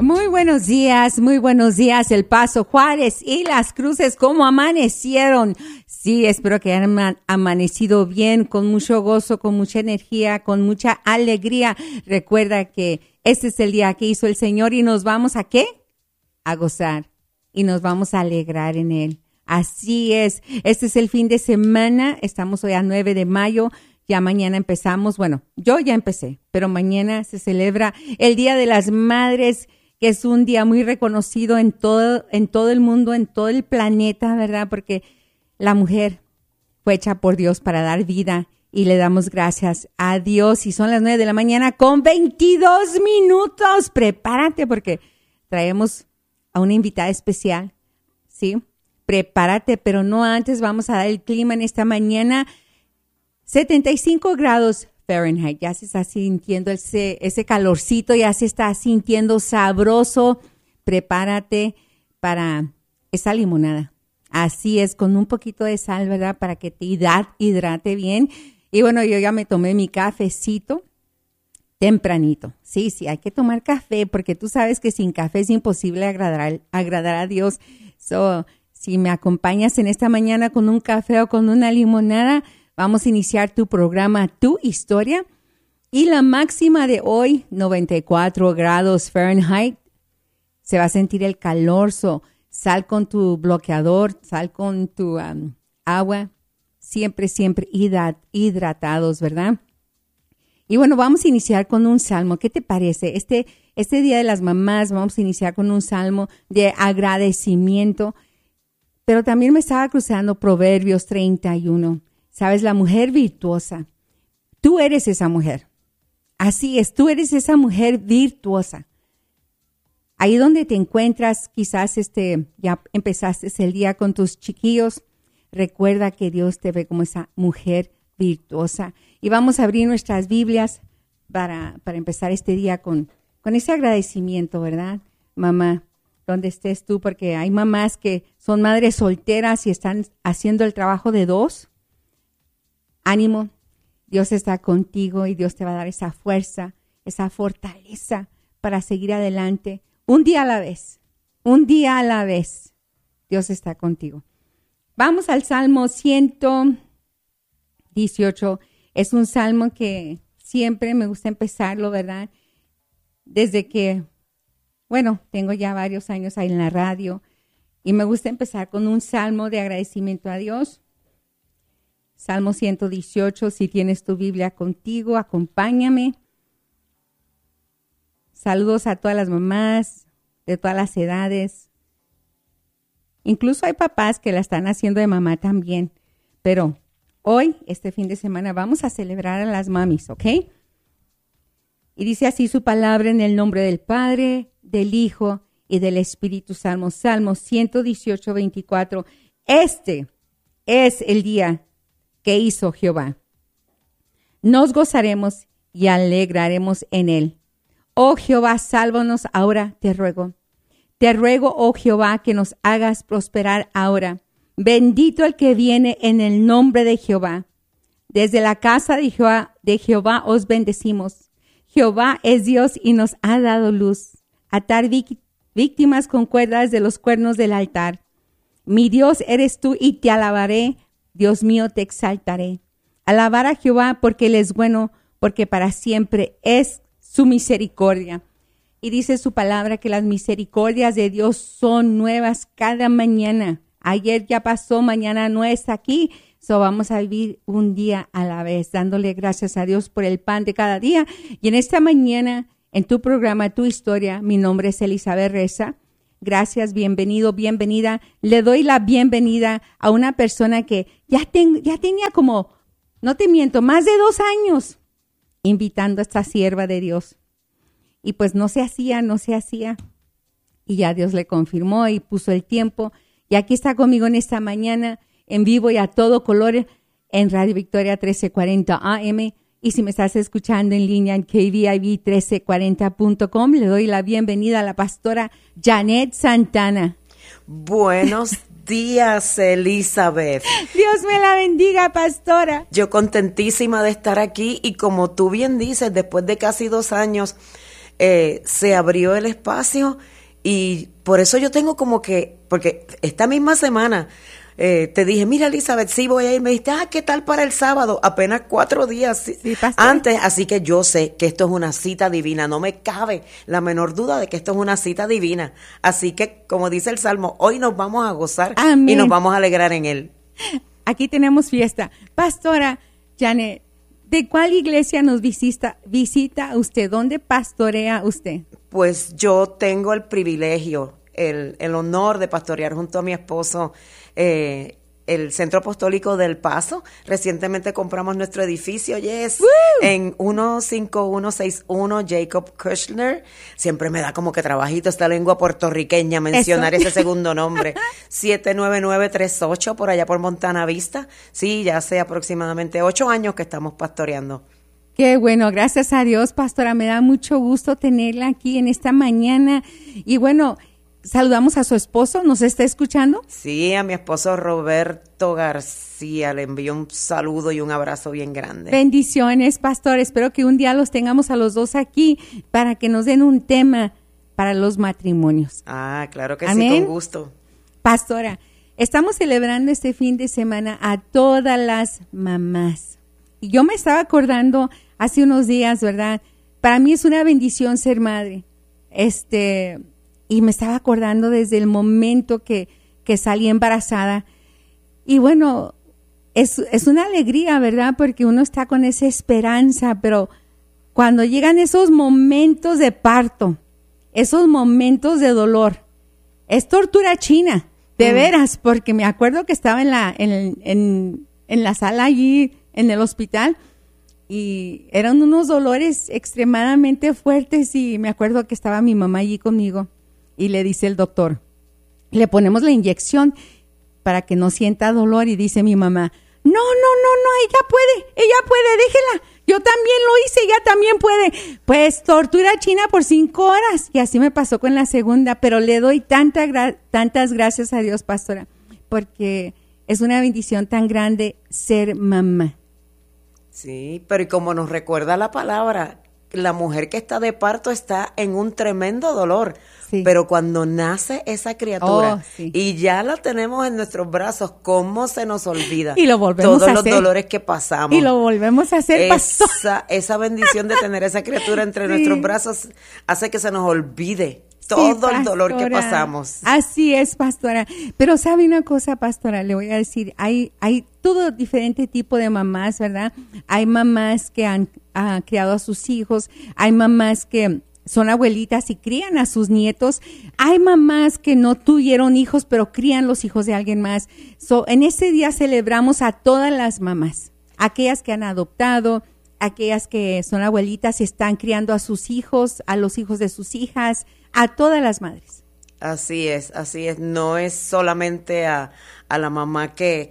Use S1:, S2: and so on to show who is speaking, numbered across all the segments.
S1: Muy buenos días, El Paso, Juárez y Las Cruces, ¿cómo amanecieron? Sí, espero que hayan amanecido bien, con mucho gozo, con mucha energía, con mucha alegría. Recuerda que este es el día que hizo el Señor y nos vamos ¿a qué? A gozar y nos vamos a alegrar en Él. Así es, este es el fin de semana, estamos hoy a 9 de mayo. Ya mañana empezamos, bueno, yo ya empecé, pero mañana se celebra el Día de las Madres, que es un día muy reconocido en todo el mundo, en todo el planeta, ¿verdad? Porque la mujer fue hecha por Dios para dar vida y le damos gracias a Dios. Y son las 9 de la mañana con 22 minutos. Prepárate porque traemos a una invitada especial, ¿sí? Prepárate, pero no antes, vamos a dar el clima en esta mañana. 75 grados Fahrenheit, ya se está sintiendo ese calorcito, ya se está sintiendo sabroso. Prepárate para esa limonada. Así es, con un poquito de sal, ¿verdad? Para que te hidrate bien. Y bueno, yo ya me tomé mi cafecito tempranito. Sí, hay que tomar café porque tú sabes que sin café es imposible agradar a Dios. Si me acompañas en esta mañana con un café o con una limonada, vamos a iniciar tu programa, Tu Historia. Y la máxima de hoy, 94 grados Fahrenheit. Se va a sentir el calor. Sal con tu bloqueador, sal con tu agua. Siempre hidratados, ¿verdad? Y bueno, vamos a iniciar con un salmo. ¿Qué te parece? Este Día de las Mamás vamos a iniciar con un salmo de agradecimiento. Pero también me estaba cruzando Proverbios 31. Sabes, la mujer virtuosa, tú eres esa mujer. Así es, tú eres esa mujer virtuosa. Ahí donde te encuentras, quizás ya empezaste el día con tus chiquillos. Recuerda que Dios te ve como esa mujer virtuosa. Y vamos a abrir nuestras Biblias para empezar este día con ese agradecimiento, ¿verdad? Mamá, donde estés tú, porque hay mamás que son madres solteras y están haciendo el trabajo de dos. Ánimo, Dios está contigo y Dios te va a dar esa fuerza, esa fortaleza para seguir adelante. Un día a la vez, Dios está contigo. Vamos al Salmo 118. Es un salmo que siempre me gusta empezarlo, ¿verdad? Desde que, tengo ya varios años ahí en la radio y me gusta empezar con un salmo de agradecimiento a Dios. Salmo 118, si tienes tu Biblia contigo, acompáñame. Saludos a todas las mamás de todas las edades. Incluso hay papás que la están haciendo de mamá también. Pero hoy, este fin de semana, vamos a celebrar a las mamis, ¿ok? Y dice así su palabra en el nombre del Padre, del Hijo y del Espíritu Santo. Salmo 118, 24. Este es el día que hizo Jehová. Nos gozaremos y alegraremos en él. Oh Jehová, sálvanos ahora, te ruego. Te ruego, oh Jehová, que nos hagas prosperar ahora. Bendito el que viene en el nombre de Jehová. Desde la casa de Jehová os bendecimos. Jehová es Dios y nos ha dado luz. Atar víctimas con cuerdas de los cuernos del altar. Mi Dios eres tú y te alabaré. Dios mío, te exaltaré. Alabar a Jehová porque Él es bueno, porque para siempre es su misericordia. Y dice su palabra que las misericordias de Dios son nuevas cada mañana. Ayer ya pasó, mañana no está aquí. Vamos a vivir un día a la vez, dándole gracias a Dios por el pan de cada día. Y en esta mañana, en tu programa, Tu Historia, mi nombre es Elizabeth Reza. Gracias, bienvenido, bienvenida. Le doy la bienvenida a una persona que ya tenía como, no te miento, más de 2 años invitando a esta sierva de Dios. Y pues no se hacía. Y ya Dios le confirmó y puso el tiempo. Y aquí está conmigo en esta mañana, en vivo y a todo color, en Radio Victoria 1340 AM. Y si me estás escuchando en línea en KVIV1340.com, le doy la bienvenida a la pastora Janet Santana.
S2: Buenos días, Elizabeth.
S1: Dios me la bendiga, pastora.
S2: Yo contentísima de estar aquí y como tú bien dices, después de casi 2 años se abrió el espacio y por eso yo tengo como que, porque esta misma semana te dije, mira, Elizabeth, sí voy a ir. Me dijiste, ¿qué tal para el sábado? Apenas 4 días antes, así que yo sé que esto es una cita divina. No me cabe la menor duda de que esto es una cita divina. Así que, como dice el Salmo, hoy nos vamos a gozar. Amén. Y nos vamos a alegrar en él.
S1: Aquí tenemos fiesta. Pastora Janet, ¿de cuál iglesia nos visita usted? ¿Dónde pastorea usted?
S2: Pues yo tengo el privilegio, el honor de pastorear junto a mi esposo el Centro Apostólico del Paso. Recientemente compramos nuestro edificio, en 15161 Jacob Kushner. Siempre me da como que trabajito esta lengua puertorriqueña mencionar ese segundo nombre. 79938 por allá por Montana Vista. Sí, ya hace aproximadamente 8 años que estamos pastoreando.
S1: Qué bueno, gracias a Dios, pastora. Me da mucho gusto tenerla aquí en esta mañana. Y bueno, saludamos a su esposo, ¿nos está escuchando?
S2: Sí, a mi esposo Roberto García, le envío un saludo y un abrazo bien grande.
S1: Bendiciones, pastor, espero que un día los tengamos a los dos aquí para que nos den un tema para los matrimonios.
S2: Claro que
S1: Amén.
S2: Sí, con gusto.
S1: Pastora, estamos celebrando este fin de semana a todas las mamás. Y yo me estaba acordando hace unos días, ¿verdad? Para mí es una bendición ser madre. Y me estaba acordando desde el momento que salí embarazada. Y bueno, es una alegría, ¿verdad? Porque uno está con esa esperanza, pero cuando llegan esos momentos de parto, esos momentos de dolor, es tortura china, de veras, porque me acuerdo que estaba en la sala allí, en el hospital, y eran unos dolores extremadamente fuertes, y me acuerdo que estaba mi mamá allí conmigo. Y le dice el doctor, le ponemos la inyección para que no sienta dolor. Y dice mi mamá, no, ella puede, déjela. Yo también lo hice, ella también puede. Pues tortura china por 5 horas. Y así me pasó con la segunda. Pero le doy tantas gracias a Dios, pastora, porque es una bendición tan grande ser mamá.
S2: Sí, pero y como nos recuerda la palabra, la mujer que está de parto está en un tremendo dolor. Sí. Pero cuando nace esa criatura y ya la tenemos en nuestros brazos, ¿cómo se nos olvida?
S1: Y lo volvemos
S2: todos los dolores que pasamos.
S1: Y lo volvemos a hacer, pastor.
S2: Esa bendición de tener esa criatura entre nuestros brazos hace que se nos olvide todo el dolor que pasamos.
S1: Así es, pastora. Pero ¿sabe una cosa, pastora? Le voy a decir, hay todo diferente tipo de mamás, ¿verdad? Hay mamás que han criado a sus hijos, hay mamás que son abuelitas y crían a sus nietos. Hay mamás que no tuvieron hijos, pero crían los hijos de alguien más. En este día celebramos a todas las mamás, aquellas que han adoptado, aquellas que son abuelitas y están criando a sus hijos, a los hijos de sus hijas, a todas las madres.
S2: Así es. No es solamente a la mamá que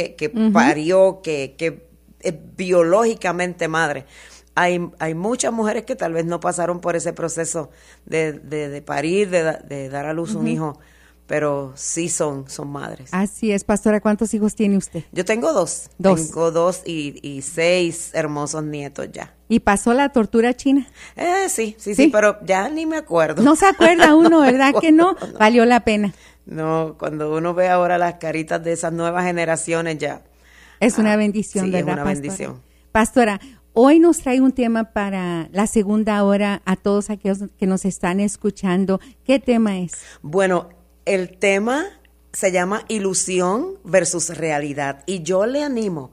S2: parió, que es biológicamente madre. Hay muchas mujeres que tal vez no pasaron por ese proceso de parir, de dar a luz un hijo, pero sí son madres.
S1: Así es, pastora. ¿Cuántos hijos tiene usted?
S2: Yo tengo 2. Tengo 2 y 6 hermosos nietos ya.
S1: ¿Y pasó la tortura china?
S2: Sí, pero ya ni me acuerdo.
S1: No se acuerda uno, ¿verdad que no? Valió la pena.
S2: No, cuando uno ve ahora las caritas de esas nuevas generaciones ya.
S1: Es una bendición, ¿verdad,
S2: es una
S1: pastora?
S2: bendición.
S1: Pastora, hoy nos trae un tema para la segunda hora a todos aquellos que nos están escuchando. ¿Qué tema es?
S2: Bueno, el tema se llama ilusión versus realidad. Y yo le animo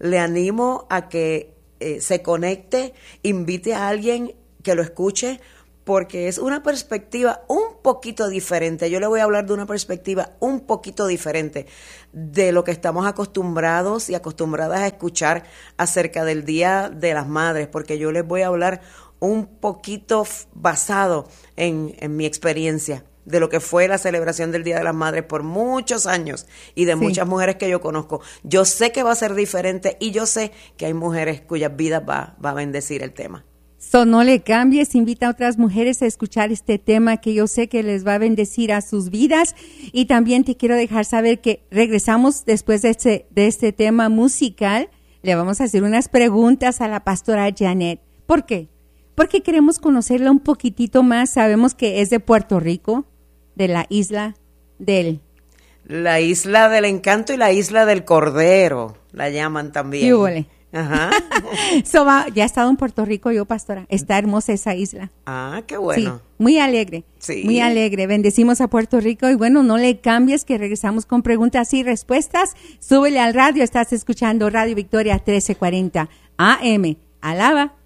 S2: a que se conecte, invite a alguien que lo escuche, porque es una perspectiva un poquito diferente. Yo le voy a hablar de una perspectiva un poquito diferente de lo que estamos acostumbrados y acostumbradas a escuchar acerca del Día de las Madres, porque yo les voy a hablar un poquito basado en mi experiencia de lo que fue la celebración del Día de las Madres por muchos años y de muchas mujeres que yo conozco. Yo sé que va a ser diferente y yo sé que hay mujeres cuyas vidas va a bendecir el tema.
S1: No le cambies, invita a otras mujeres a escuchar este tema que yo sé que les va a bendecir a sus vidas. Y también te quiero dejar saber que regresamos después de este tema musical. Le vamos a hacer unas preguntas a la pastora Janet. ¿Por qué? porque queremos conocerla un poquitito más. Sabemos que es de Puerto Rico, de la isla
S2: La isla del encanto y la isla del cordero, la llaman también.
S1: ¿Qué huele?
S2: Ajá.
S1: Ya he estado en Puerto Rico yo, pastora. Está hermosa esa isla.
S2: Ah, qué bueno.
S1: Sí, muy alegre.
S2: Sí.
S1: Muy alegre. Bendecimos a Puerto Rico y bueno, no le cambies que regresamos con preguntas y respuestas. Súbele al radio. Estás escuchando Radio Victoria 1340 AM. Alaba